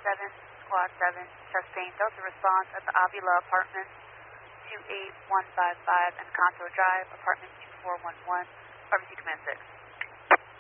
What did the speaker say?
7, Squad 7, sustained Delta response at the Avila Apartments, 28155 and Contour Drive, Apartment 2411, RBC Command 6.